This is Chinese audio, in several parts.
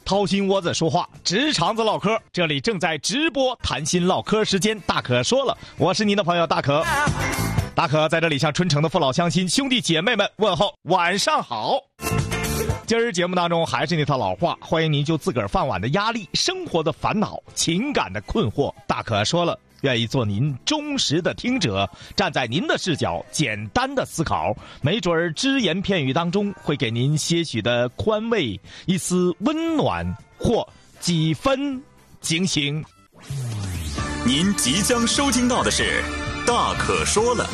掏心窝子说话，直肠子唠嗑，这里正在直播谈心唠嗑时间，大可说了，我是您的朋友大可。大可在这里向春城的父老乡亲、兄弟姐妹们问候晚上好。今儿节目当中还是那套老话，欢迎您就自个儿饭碗的压力、生活的烦恼、情感的困惑，大可说了，愿意做您忠实的听者，站在您的视角简单的思考，没准儿只言片语当中会给您些许的宽慰，一丝温暖或几分警醒。 您即将收听到的是大可说了。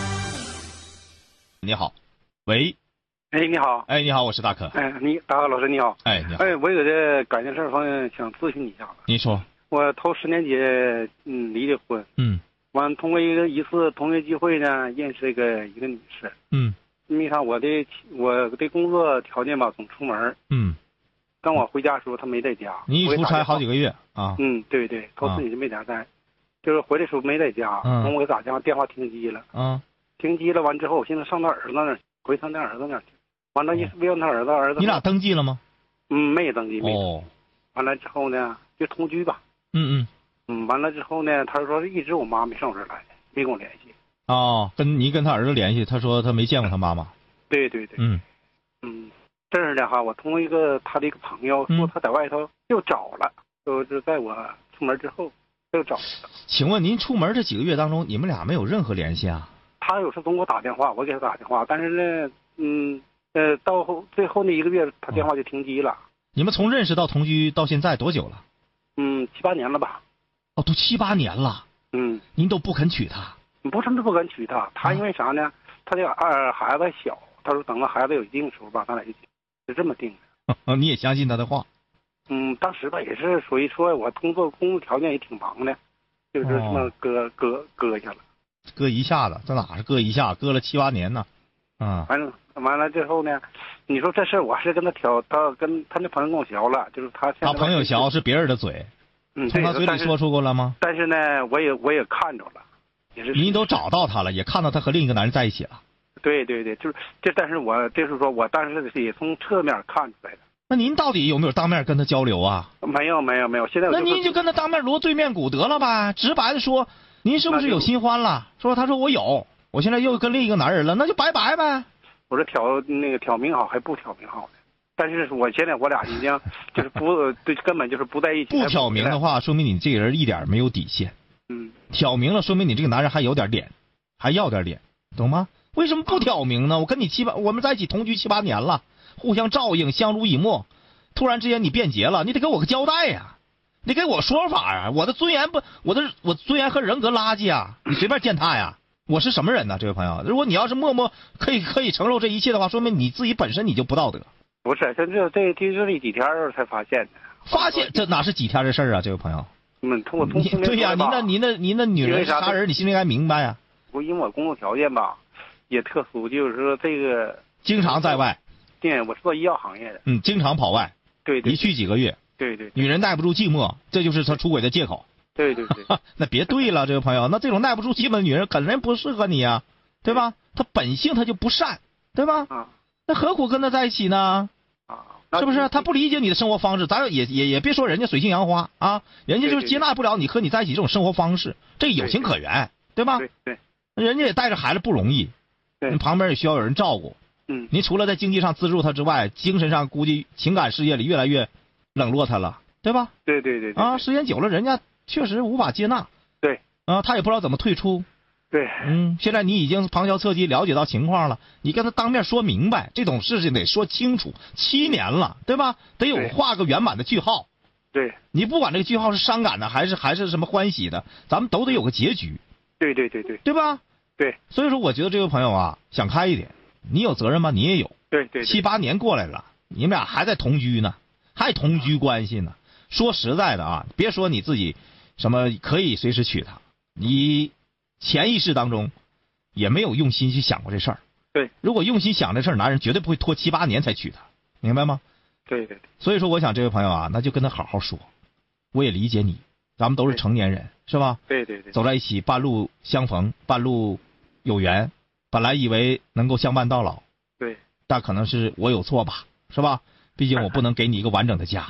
你好，喂。 哎，你好。 哎，你好，我是大可。 哎，大可老师你好。 哎，你好。 哎，我有个感情事方面想咨询你一下子。 你说。 我头10年前离的婚。完通过一次同学聚会呢，认识一个女士。因为啥我的工作条件吧，总出门。当我回家的时候，她没在家。 你一出差好几个月啊？ 对对，头4年就没在家，就是回来的时候没在家。我给打电话停机了。停机了完之后，我现在上他儿子那儿，回他那儿子那儿去。完了，问他儿子。 你俩登记了吗？ 没登记，没登记。完了之后呢，就同居吧。完了之后呢，他说一直我妈没上我这儿来，没跟我联系。 跟他儿子联系，他说他没见过他妈妈。 对对对。这样的哈，我通过他的一个朋友说他在外头又找了，就是在我出门之后又找了。 请问您出门这几个月当中，你们俩没有任何联系啊？ 他有时总给我打电话，我给他打电话，但是呢，到最后那1个月，他电话就停机了。 你们从认识到同居到现在多久了 ？7、8年了吧。 都7、8年了。您都不肯娶她？ 不是不肯娶她，他因为啥呢？他这孩子小，他说等到孩子有一定时候吧，咱俩就结，是这么定的。 你也相信他的话？ 当时吧也是属于说我工作条件也挺忙的，就是这么搁下了。 搁一下子，这哪是搁一下，搁了7、8年呢？ 完了之后呢，你说这事我是跟他跟他那朋友跟我聊了，就是他朋友聊是别人的嘴，从他嘴里说出过了吗？ 但是呢，我也看着了，也是您都找到他了，也看到他和另一个男人在一起了。 对对对，就是这，但是我就是说我当时也从侧面看出来的。 那您到底有没有当面跟他交流啊？ 没有，现在那您就跟他当面锣对面鼓得了吧，直白的说，您是不是有新欢了？他说我有，我现在又跟另一个男人了，那就拜拜呗。 我说挑明好还不挑明好呢？但是我现在我俩已经就是对，根本就是不在一起。 不挑明的话，说明你这个人一点没有底线。挑明了，说明你这个男人还有点脸，还要点脸，懂吗？为什么不挑明呢？我们在一起同居7、8年了，互相照应，相濡以沫。突然之间你变节了，你得给我个交代呀，你给我说法啊！我的尊严我尊严和人格垃圾啊！你随便践踏呀！我是什么人呢，这位朋友？如果你要是默默可以承受这一切的话，说明你自己本身你就不道德。 不是，这几天才发现的。 发现这哪是几天的事儿啊，这位朋友？ 通过对呀，您的女人杀人，你心里应该明白呀。 因为我工作条件吧也特殊，就是说这个经常在外。 对，我是做医药行业的。 经常跑外。 对。 一去几个月。 对。 女人耐不住寂寞，这就是她出轨的借口。 对。 那别对了，这位朋友，那这种耐不住寂寞的女人肯定不适合你呀，对吧？她本性她就不善，对吧？那何苦跟她在一起呢？是不是？她不理解你的生活方式，咱也别说人家水性杨花啊，人家就是接纳不了你和你在一起这种生活方式，这有情可原，对吧？ 对。 人家也带着孩子不容易，你旁边也需要有人照顾。您除了在经济上资助他之外，精神上估计情感事业里越来越冷落他了，对吧？ 对。 时间久了，人家确实无法接纳。 对。 他也不知道怎么退出。 对。 现在你已经旁敲侧击了解到情况了，你跟他当面说明白，这种事情得说清楚。7年了，对吧？得有画个圆满的句号。 对。 你不管这个句号是伤感的还是什么欢喜的，咱们都得有个结局。 对。 对吧？ 对。 所以说，我觉得这位朋友啊，想开一点。你有责任吗？你也有。 对。 7、8年过来了，你们俩还在同居呢，还同居关系呢。说实在的啊，别说你自己什么可以随时娶她，你潜意识当中也没有用心去想过这事儿。 对。 如果用心想这事儿，男人绝对不会拖7、8年才娶她，明白吗？ 对。 所以说，我想这位朋友啊，那就跟他好好说。我也理解你，咱们都是成年人，是吧？ 对。 走在一起，半路相逢，半路有缘。本来以为能够相伴到老， 对， 但可能是我有错吧，是吧？毕竟我不能给你一个完整的家。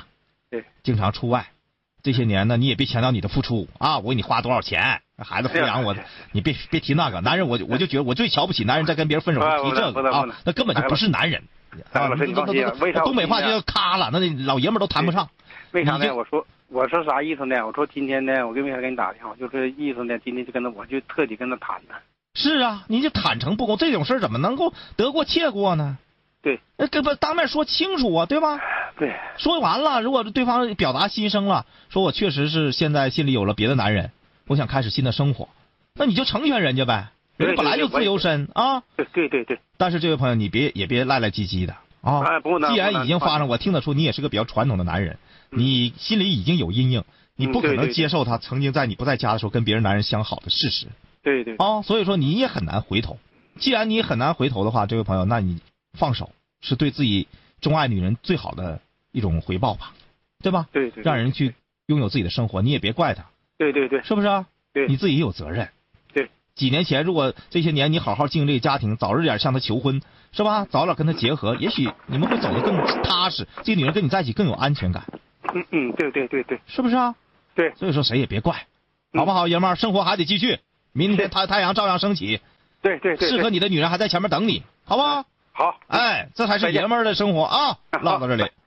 对， 经常出外，这些年呢，你也别强调你的付出啊，我给你花多少钱，孩子抚养我，你别提那个男人，我就觉得我最瞧不起男人在跟别人分手提这个啊，那根本就不是男人。 老师，你放心，为啥？ 东北话就叫咔了，那老爷们都谈不上。 为啥呢？我说啥意思呢？我说今天呢，我为啥给你打电话？就是意思呢，今天就跟他，我就特地跟他谈呢。 是啊，你就坦诚不公，这种事怎么能够得过且过呢？ 对， 那这不当面说清楚啊，对吧？ 对， 说完了，如果对方表达心声了，说我确实是现在心里有了别的男人，我想开始新的生活，那你就成全人家呗。人家本来就自由身啊。 对。但是这位朋友，你也别赖赖唧唧的啊。既然已经发生，我听得出你也是个比较传统的男人，你心里已经有阴影，你不可能接受他曾经在你不在家的时候跟别人男人相好的事实。 对。 所以说你也很难回头。既然你很难回头的话，这位朋友，那你放手是对自己钟爱女人最好的一种回报吧，对吧？ 对。 让人去拥有自己的生活，你也别怪他。 对， 是不是啊？ 对， 你自己也有责任。 对， 几年前如果这些年你好好经营这个家庭，早日点向他求婚，是吧？早点跟他结合，也许你们会走得更踏实，这个女人跟你在一起更有安全感。 对， 是不是啊？ 对， 所以说谁也别怪，好不好，爷们儿？生活还得继续，明天太阳照样升起。 对， 适合你的女人还在前面等你，好不好？ 好， 这才是爷们儿的生活啊！唠到这里。